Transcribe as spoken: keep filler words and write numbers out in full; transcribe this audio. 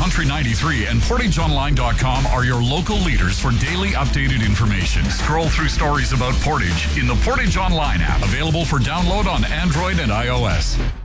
Country ninety-three and portage online dot com are your local leaders for daily updated information. Scroll through stories about Portage in the Portage Online app, available for download on Android and iOS.